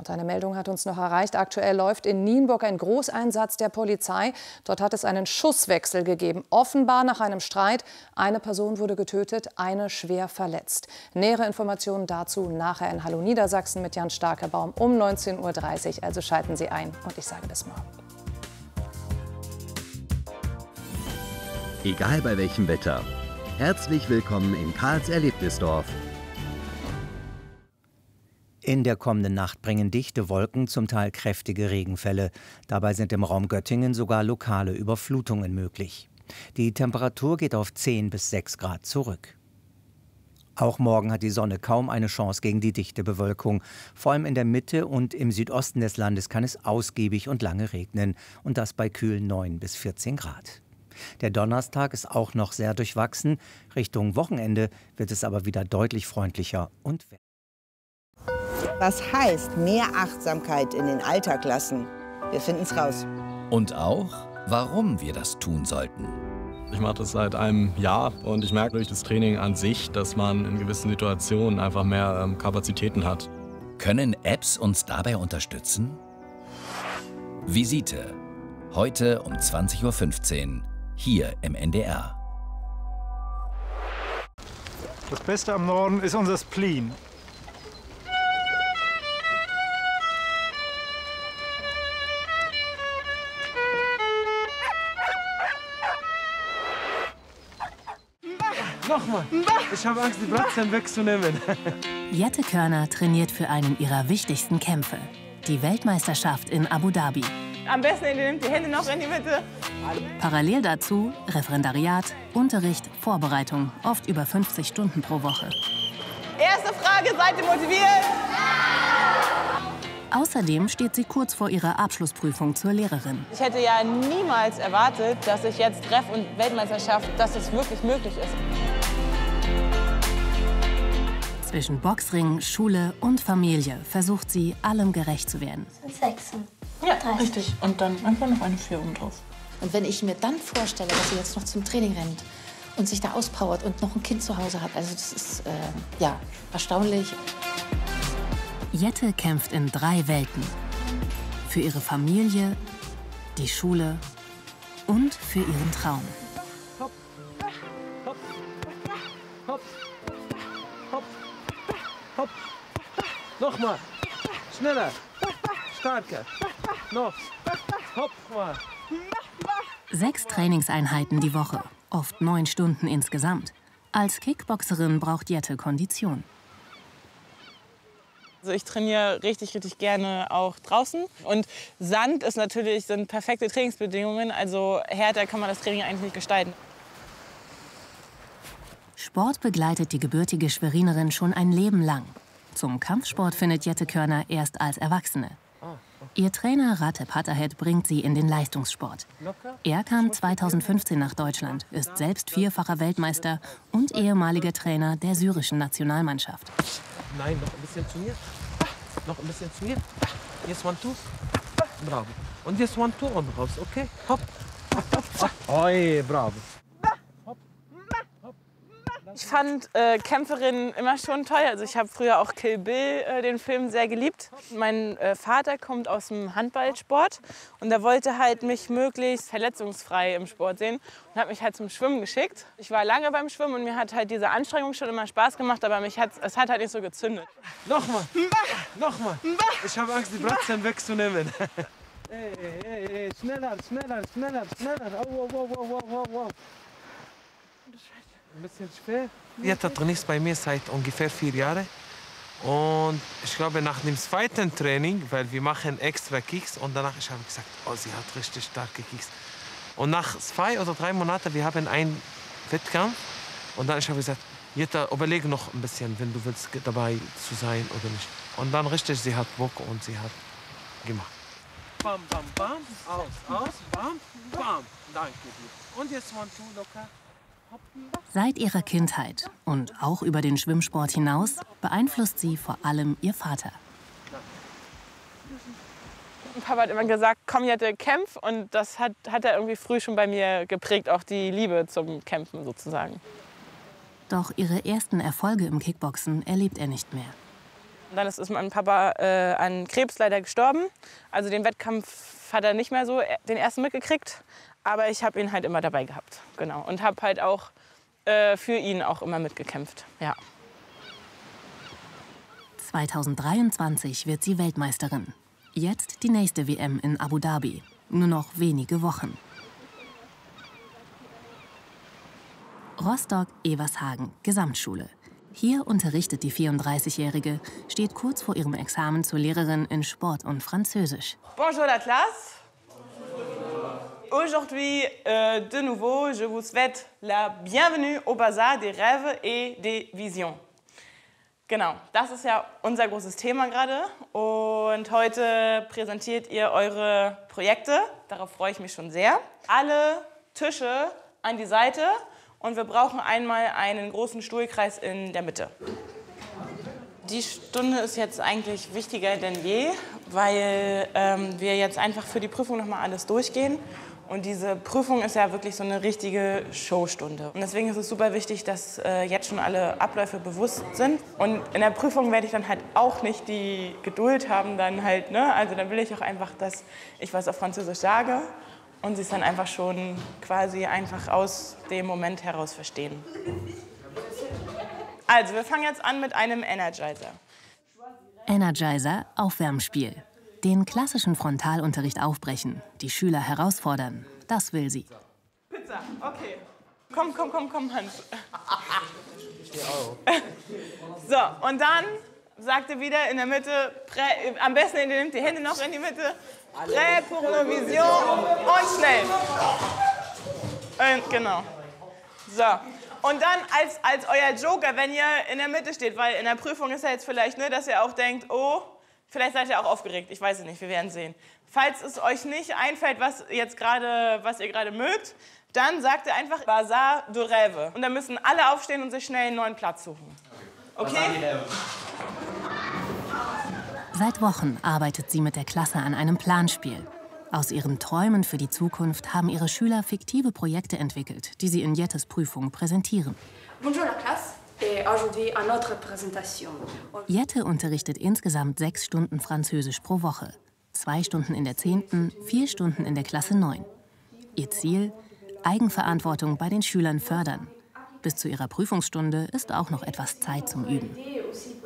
Und eine Meldung hat uns noch erreicht. Aktuell läuft in Nienburg ein Großeinsatz der Polizei. Dort hat es einen Schusswechsel gegeben. Offenbar nach einem Streit. Eine Person wurde getötet, eine schwer verletzt. Nähere Informationen dazu nachher in Hallo Niedersachsen mit Jan Starkebaum um 19:30 Uhr. Also schalten Sie ein und ich sage bis morgen. Egal bei welchem Wetter. Herzlich willkommen in Karls Erlebnisdorf. In der kommenden Nacht bringen dichte Wolken zum Teil kräftige Regenfälle. Dabei sind im Raum Göttingen sogar lokale Überflutungen möglich. Die Temperatur geht auf 10 bis 6 Grad zurück. Auch morgen hat die Sonne kaum eine Chance gegen die dichte Bewölkung. Vor allem in der Mitte und im Südosten des Landes kann es ausgiebig und lange regnen. Und das bei kühlen 9 bis 14 Grad. Der Donnerstag ist auch noch sehr durchwachsen. Richtung Wochenende wird es aber wieder deutlich freundlicher und wärmer. Was heißt mehr Achtsamkeit in den Alltag lassen? Wir finden es raus. Und auch, warum wir das tun sollten. Ich mache das seit einem Jahr und ich merke durch das Training an sich, dass man in gewissen Situationen einfach mehr Kapazitäten hat. Können Apps uns dabei unterstützen? Visite. Heute um 20:15 Uhr. Hier im NDR. Das Beste am Norden ist unser Spleen. Nochmal. Ich habe Angst, die Bratzen wegzunehmen. Jette Körner trainiert für einen ihrer wichtigsten Kämpfe. Die Weltmeisterschaft in Abu Dhabi. Am besten ihr nehmt die Hände noch in die Mitte. Parallel dazu Referendariat, Unterricht, Vorbereitung, oft über 50 Stunden pro Woche. Erste Frage, seid ihr motiviert? Außerdem steht sie kurz vor ihrer Abschlussprüfung zur Lehrerin. Ich hätte ja niemals erwartet, dass ich jetzt Ref und Weltmeisterschaft, dass es wirklich möglich ist. Zwischen Boxring, Schule und Familie versucht sie, allem gerecht zu werden. 6. Ja, richtig. Und dann einfach noch eine 4 oben drauf. Und wenn ich mir dann vorstelle, dass sie jetzt noch zum Training rennt und sich da auspowert und noch ein Kind zu Hause hat, also das ist ja erstaunlich. Jette kämpft in 3 Welten. Für ihre Familie, die Schule und für ihren Traum. Hopp, hopp, hopp, hopp, hopp. Nochmal. Schneller. Starker. Noch. Hopp mal. 6 Trainingseinheiten die Woche, oft 9 Stunden insgesamt. Als Kickboxerin braucht Jette Kondition. Also ich trainiere richtig gerne auch draußen. Und Sand sind perfekte Trainingsbedingungen. Also härter kann man das Training eigentlich nicht gestalten. Sport begleitet die gebürtige Schwerinerin schon ein Leben lang. Zum Kampfsport findet Jette Körner erst als Erwachsene. Ihr Trainer Ratep Hatterhead bringt sie in den Leistungssport. Er kam 2015 nach Deutschland, ist selbst 4-facher Weltmeister und ehemaliger Trainer der syrischen Nationalmannschaft. Nein, noch ein bisschen zu mir. Noch ein bisschen zu mir. Jetzt 1, 2. Bravo. Und jetzt 1, 2 und raus, okay? Hopp. Oi, bravo. Ich fand Kämpferinnen immer schon toll. Also ich habe früher auch Kill Bill, den Film, sehr geliebt. Mein Vater kommt aus dem Handballsport und er wollte halt mich möglichst verletzungsfrei im Sport sehen und hat mich halt zum Schwimmen geschickt. Ich war lange beim Schwimmen und mir hat halt diese Anstrengung schon immer Spaß gemacht, aber es hat halt nicht so gezündet. Nochmal. Nochmal. Ich habe Angst, die Bratzen wegzunehmen. Ey, schneller. Wow. Ein bisschen schwer. Jette trainiert bei mir seit ungefähr 4 Jahren. Und ich glaube, nach dem 2. Training, weil wir machen extra Kicks, und danach habe ich gesagt, oh, sie hat richtig starke Kicks. Und nach 2 oder 3 Monaten, wir haben einen Wettkampf. Und dann habe ich gesagt, Jette, überlege noch ein bisschen, wenn du willst dabei zu sein oder nicht. Und dann richtig, sie hat Bock und sie hat gemacht. Bam, bam, bam, aus, bam, bam. Danke dir. Und jetzt 1, 2, locker. Seit ihrer Kindheit und auch über den Schwimmsport hinaus beeinflusst sie vor allem ihr Vater. Papa hat immer gesagt, komm Jette, kämpf. Und das hat er irgendwie früh schon bei mir geprägt, auch die Liebe zum Kämpfen sozusagen. Doch ihre ersten Erfolge im Kickboxen erlebt er nicht mehr. Dann ist mein Papa an Krebs leider gestorben. Also den Wettkampf hat er nicht mehr so den ersten mitgekriegt. Aber ich habe ihn halt immer dabei gehabt. Genau. Und habe halt auch für ihn auch immer mitgekämpft. Ja. 2023 wird sie Weltmeisterin. Jetzt die nächste WM in Abu Dhabi. Nur noch wenige Wochen. Rostock-Evershagen, Gesamtschule. Hier unterrichtet die 34-Jährige, steht kurz vor ihrem Examen zur Lehrerin in Sport und Französisch. Bonjour la classe. Aujourd'hui, de nouveau, je vous souhaite la bienvenue au Bazar des Rêves et des Visions. Genau, das ist ja unser großes Thema gerade. Und heute präsentiert ihr eure Projekte. Darauf freue ich mich schon sehr. Alle Tische an die Seite und wir brauchen einmal einen großen Stuhlkreis in der Mitte. Die Stunde ist jetzt eigentlich wichtiger denn je, weil wir jetzt einfach für die Prüfung noch mal alles durchgehen. Und diese Prüfung ist ja wirklich so eine richtige Showstunde. Und deswegen ist es super wichtig, dass jetzt schon alle Abläufe bewusst sind. Und in der Prüfung werde ich dann halt auch nicht die Geduld haben, dann halt, ne? Also dann will ich auch einfach, dass ich was auf Französisch sage und sie es dann einfach schon quasi einfach aus dem Moment heraus verstehen. Also wir fangen jetzt an mit einem Energizer. Energizer, Aufwärmspiel. Den klassischen Frontalunterricht aufbrechen, die Schüler herausfordern, das will sie. Pizza, okay. Komm, Hans. So, und dann sagt ihr wieder in der Mitte, am besten ihr nehmt die Hände noch in die Mitte, Prêt pour nos visions und schnell. Und genau. So. Und dann als euer Joker, wenn ihr in der Mitte steht, weil in der Prüfung ist ja jetzt vielleicht, ne, dass ihr auch denkt, oh, vielleicht seid ihr auch aufgeregt, ich weiß es nicht, wir werden sehen. Falls es euch nicht einfällt, was ihr gerade mögt, dann sagt ihr einfach Bazar de Rêve. Und dann müssen alle aufstehen und sich schnell einen neuen Platz suchen. Okay? Seit Wochen arbeitet sie mit der Klasse an einem Planspiel. Aus ihren Träumen für die Zukunft haben ihre Schüler fiktive Projekte entwickelt, die sie in Jettes Prüfung präsentieren. Bonjour la classe. Jette unterrichtet insgesamt 6 Stunden Französisch pro Woche. 2 Stunden in der 10., 4 Stunden in der Klasse 9. Ihr Ziel? Eigenverantwortung bei den Schülern fördern. Bis zu ihrer Prüfungsstunde ist auch noch etwas Zeit zum Üben.